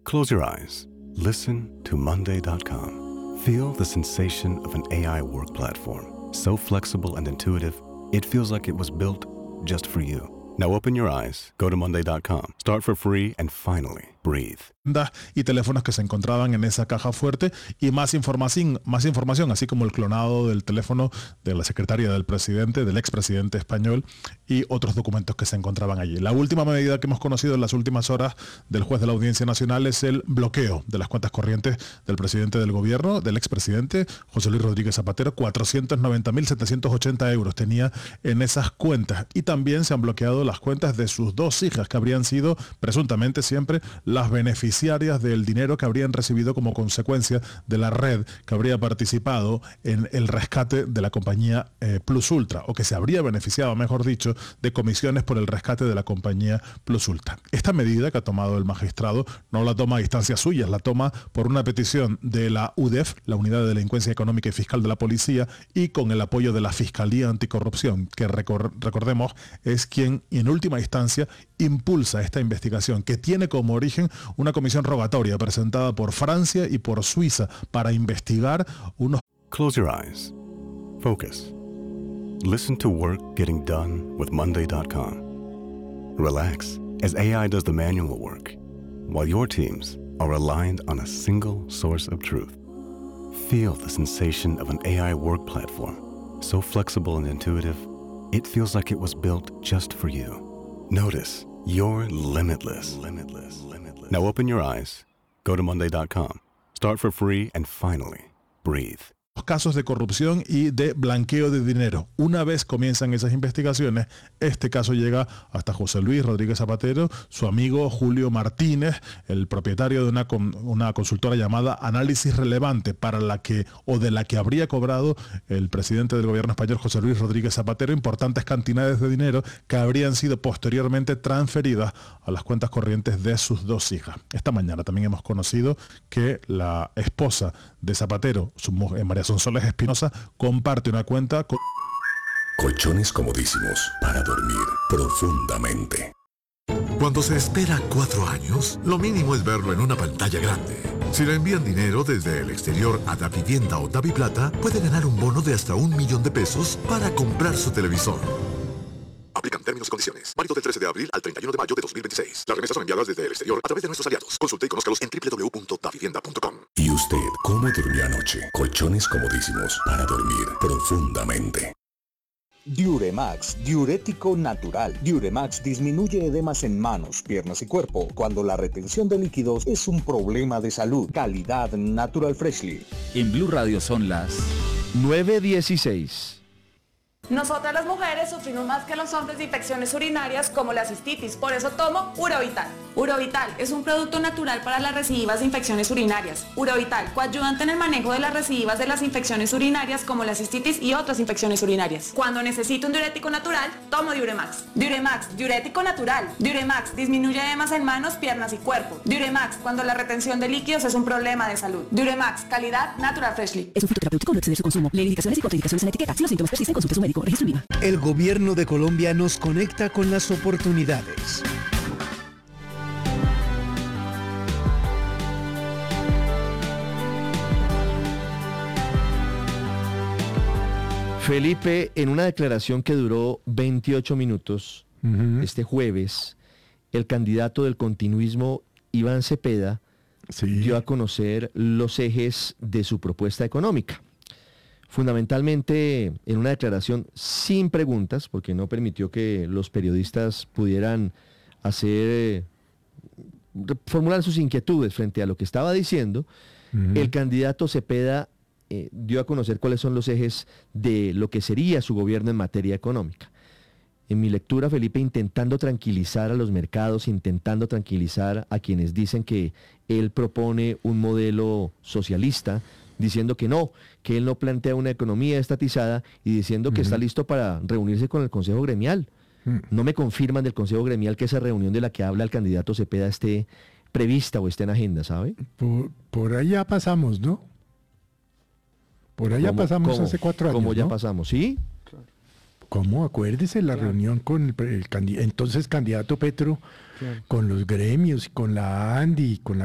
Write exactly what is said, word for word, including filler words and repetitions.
Close your eyes. Listen to Monday dot com. Feel the sensation of an A I work platform. So flexible and intuitive, it feels like it was built just for you. Now open your eyes, go to Monday dot com, start for free, and finally, breathe. Y teléfonos que se encontraban en esa caja fuerte y más información, más información, así como el clonado del teléfono de la secretaria del presidente, del expresidente español y otros documentos que se encontraban allí. La última medida que hemos conocido en las últimas horas del juez de la Audiencia Nacional es el bloqueo de las cuentas corrientes del presidente del gobierno, del expresidente José Luis Rodríguez Zapatero. cuatrocientos noventa mil setecientos ochenta euros tenía en esas cuentas y también se han bloqueado las cuentas de sus dos hijas que habrían sido presuntamente siempre las beneficiarias del dinero que habrían recibido como consecuencia de la red que habría participado en el rescate de la compañía eh, Plus Ultra, o que se habría beneficiado, mejor dicho, de comisiones por el rescate de la compañía Plus Ultra. Esta medida que ha tomado el magistrado no la toma a instancias suyas, la toma por una petición de la U D E F, la Unidad de Delincuencia Económica y Fiscal de la Policía, y con el apoyo de la Fiscalía Anticorrupción, que recor- recordemos es quien en última instancia impulsa esta investigación, que tiene como origen una comisión rogatoria presentada por Francia y por Suiza para investigar unos... Close your eyes. Focus. Listen to work getting done with Monday dot com. Relax as A I does the manual work, while your teams are aligned on a single source of truth. Feel the sensation of an A I work platform, so flexible and intuitive, it feels like it was built just for you. Notice you're limitless. Limitless. Limitless. Now open your eyes, go to Monday dot com, start for free, and finally, breathe. Casos de corrupción y de blanqueo de dinero. Una vez comienzan esas investigaciones, este caso llega hasta José Luis Rodríguez Zapatero, su amigo Julio Martínez, el propietario de una, una consultora llamada Análisis Relevante, para la que o de la que habría cobrado el presidente del gobierno español José Luis Rodríguez Zapatero importantes cantidades de dinero que habrían sido posteriormente transferidas a las cuentas corrientes de sus dos hijas. Esta mañana también hemos conocido que la esposa de Zapatero, su mujer, María Sonsoles Espinosa, comparte una cuenta con... Colchones comodísimos para dormir profundamente. Cuando se espera cuatro años, lo mínimo es verlo en una pantalla grande. Si le envían dinero desde el exterior a Davivienda o Daviplata, puede ganar un bono de hasta un millón de pesos para comprar su televisor. Aplican términos y condiciones. Válido del trece de abril al treinta y uno de mayo de dos mil veintiséis. Las remesas son enviadas desde el exterior a través de nuestros aliados. Consulte y conózcalos en doble u doble u doble u punto davivienda punto com. ¿Y usted cómo durmió anoche? Colchones comodísimos para dormir profundamente. Diuremax, diurético natural. Diuremax disminuye edemas en manos, piernas y cuerpo cuando la retención de líquidos es un problema de salud. Calidad Natural Freshly. En Blue Radio son las nueve dieciséis. Nosotras las mujeres sufrimos más que los hombres de infecciones urinarias como la cistitis, por eso tomo Urovital. Urovital es un producto natural para las recidivas de infecciones urinarias. Urovital, coayudante en el manejo de las recidivas de las infecciones urinarias como la cistitis y otras infecciones urinarias. Cuando necesito un diurético natural, tomo Diuremax. Diuremax, diurético natural. Diuremax disminuye edemas en manos, piernas y cuerpo. Diuremax, cuando la retención de líquidos es un problema de salud. Diuremax, calidad Natural Freshly. Es un fitoterapéutico, no exceder su consumo. Lee indicaciones y contraindicaciones en la etiqueta. Si los síntomas persisten, consulte a su médico. Registro IVA. El gobierno de Colombia nos conecta con las oportunidades. Felipe, en una declaración que duró veintiocho minutos, uh-huh. este jueves, el candidato del continuismo, Iván Cepeda, sí. dio a conocer los ejes de su propuesta económica. Fundamentalmente, en una declaración sin preguntas, porque no permitió que los periodistas pudieran hacer, formular sus inquietudes frente a lo que estaba diciendo, uh-huh. el candidato Cepeda eh, dio a conocer cuáles son los ejes de lo que sería su gobierno en materia económica. En mi lectura, Felipe, intentando tranquilizar a los mercados, intentando tranquilizar a quienes dicen que él propone un modelo socialista, diciendo que no, que él no plantea una economía estatizada y diciendo que uh-huh. está listo para reunirse con el Consejo Gremial. Uh-huh. No me confirman del Consejo Gremial que esa reunión de la que habla el candidato Cepeda esté prevista o esté en agenda, ¿sabe? Por, por allá pasamos, ¿no? Por allá ¿Cómo, pasamos cómo, hace cuatro años, ¿Cómo ya ¿no? pasamos? ¿Sí? ¿Cómo? Acuérdese la claro. reunión con el, el candi- entonces candidato Petro, claro. con los gremios, con la ANDI, con la